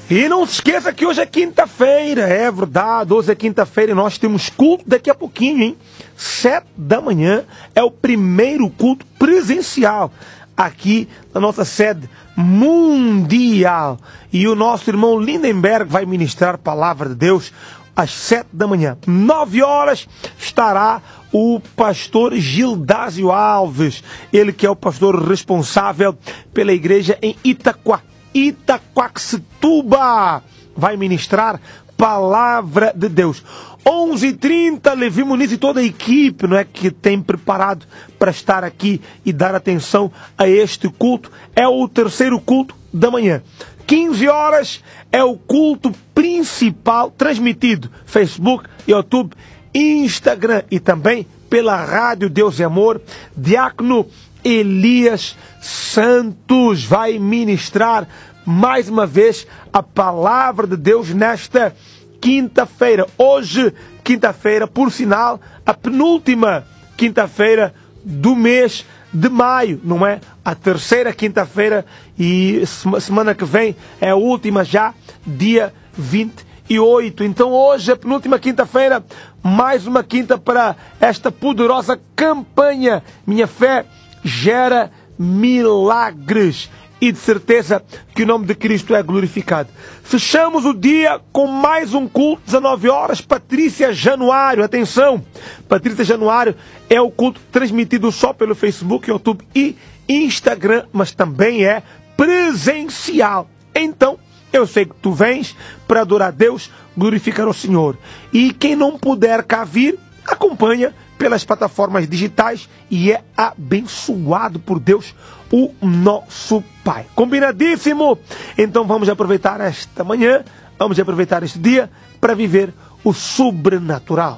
E não se esqueça que hoje é quinta-feira, é verdade, hoje é quinta-feira e nós temos culto daqui a pouquinho, hein? 7 da manhã é o primeiro culto presencial aqui na nossa sede mundial. E o nosso irmão Lindenberg vai ministrar a palavra de Deus às 7 da manhã. 9 horas estará o pastor Gildásio Alves, ele que é o pastor responsável pela igreja em Itaquaquecetuba, vai ministrar palavra de Deus. 11h30, Levi Muniz e toda a equipe, não é, que tem preparado para estar aqui e dar atenção a este culto. É o terceiro culto da manhã. 15 horas é o culto principal, transmitido Facebook, YouTube, Instagram e também pela Rádio Deus e Amor. Diácono Elias Santos vai ministrar mais uma vez a palavra de Deus nesta quinta-feira. Hoje, quinta-feira, por sinal, a penúltima quinta-feira do mês de maio, não é? A terceira quinta-feira, e semana que vem é a última já, dia 28. Então hoje, a penúltima quinta-feira, mais uma quinta para esta poderosa campanha. Minha fé gera milagres. E de certeza que o nome de Cristo é glorificado. Fechamos o dia com mais um culto, 19 horas, Patrícia Januário. Atenção, Patrícia Januário é o culto transmitido só pelo Facebook, YouTube e Instagram, mas também é presencial. Então, eu sei que tu vens para adorar a Deus, glorificar o Senhor. E quem não puder cá vir, acompanha pelas plataformas digitais e é abençoado por Deus, o nosso Pai. Combinadíssimo? Então vamos aproveitar esta manhã, vamos aproveitar este dia para viver o sobrenatural.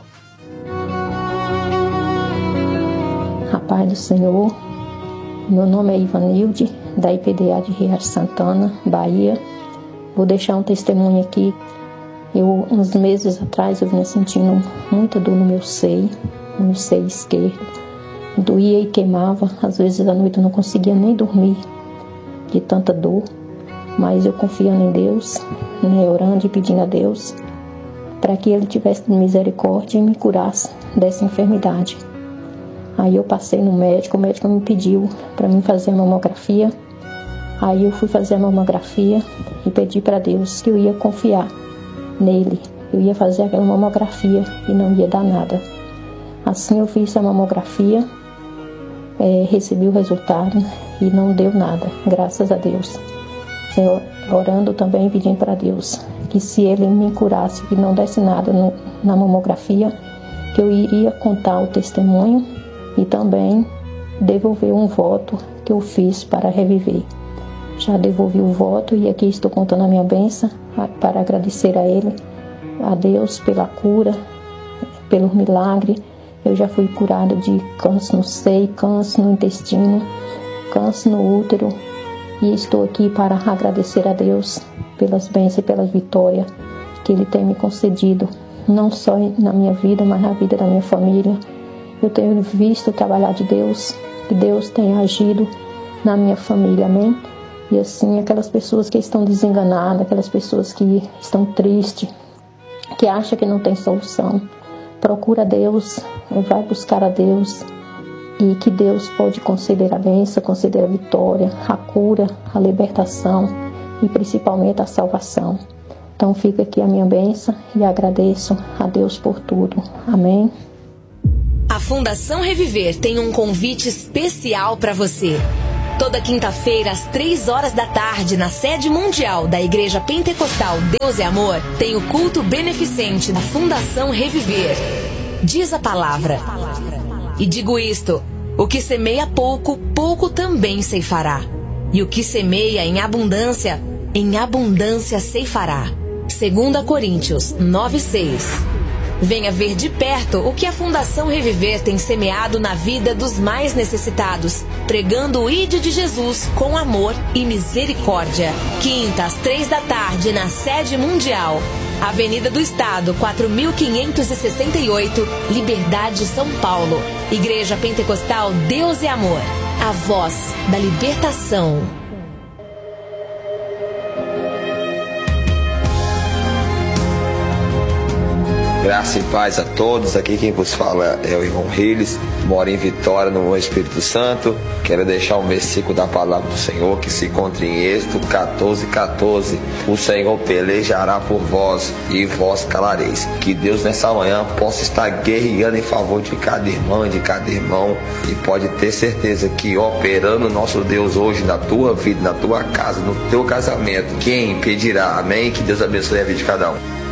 A paz do Senhor. Meu nome é Ivanilde, da IPDA de Riacho Santana, Bahia. Vou deixar um testemunho aqui. Uns meses atrás, eu vinha sentindo muita dor no meu seio esquerdo. Doía e queimava. Às vezes à noite eu não conseguia nem dormir de tanta dor. Mas eu confiando em Deus, né, orando e pedindo a Deus para que Ele tivesse misericórdia e me curasse dessa enfermidade. Aí eu passei no médico, o médico me pediu para mim fazer a mamografia. Aí eu fui fazer a mamografia e pedi para Deus que eu ia confiar nele. Eu ia fazer aquela mamografia e não ia dar nada. Assim eu fiz a mamografia, recebi o resultado e não deu nada, graças a Deus. Senhor, orando também, pedindo para Deus que se Ele me curasse e não desse nada na mamografia, que eu iria contar o testemunho e também devolver um voto que eu fiz para reviver. Já devolvi o voto e aqui estou contando a minha bênção para agradecer a Ele, a Deus pela cura, pelo milagre. Eu já fui curada de câncer no seio, câncer no intestino, câncer no útero. E estou aqui para agradecer a Deus pelas bênçãos e pelas vitórias que Ele tem me concedido, não só na minha vida, mas na vida da minha família. Eu tenho visto o trabalhar de Deus, que Deus tem agido na minha família, amém? E assim, aquelas pessoas que estão desenganadas, aquelas pessoas que estão tristes, que acham que não tem solução, procura Deus, vai buscar a Deus, e que Deus pode conceder a bênção, conceder a vitória, a cura, a libertação e principalmente a salvação. Então fica aqui a minha bênção e agradeço a Deus por tudo. Amém. A Fundação Reviver tem um convite especial para você. Toda quinta-feira, às 3 horas da tarde, na sede mundial da Igreja Pentecostal Deus e Amor, tem o culto beneficente da Fundação Reviver. Diz a palavra. E digo isto: o que semeia pouco, pouco também ceifará. E o que semeia em abundância ceifará. 2 Coríntios 9:6. Venha ver de perto o que a Fundação Reviver tem semeado na vida dos mais necessitados, pregando o Ide de Jesus com amor e misericórdia. Quinta, às 3 da tarde, na sede mundial, Avenida do Estado, 4568, Liberdade, São Paulo. Igreja Pentecostal Deus e Amor, a voz da libertação. Graça e paz a todos. Aqui quem vos fala é o irmão Riles, moro em Vitória, no Espírito Santo. Quero deixar um versículo da palavra do Senhor que se encontra em Êxodo 14:14. O Senhor pelejará por vós e vós calareis. Que Deus nessa manhã possa estar guerreando em favor de cada irmã e de cada irmão, e pode ter certeza que operando o nosso Deus hoje na tua vida, na tua casa, no teu casamento, quem impedirá? Amém? Que Deus abençoe a vida de cada um.